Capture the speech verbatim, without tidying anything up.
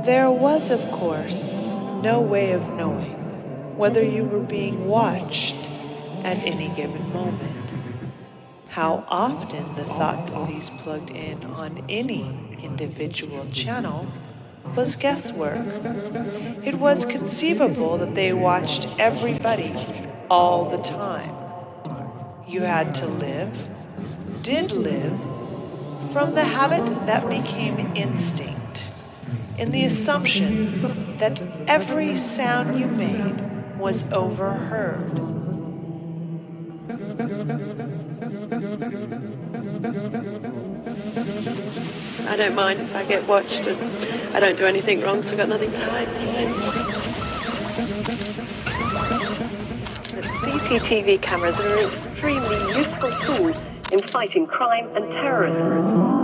There was, of course, no way of knowing whether you were being watched at any given moment. How often the thought police plugged in on any individual channel was guesswork. It was conceivable that they watched everybody all the time. You had to live, did live, from the habit that became instinct, in the assumption that every sound you made was overheard. I don't mind if I get watched, and I don't do anything wrong, so I've got nothing to hide. The C C T V cameras are an extremely useful tool in fighting crime and terrorism.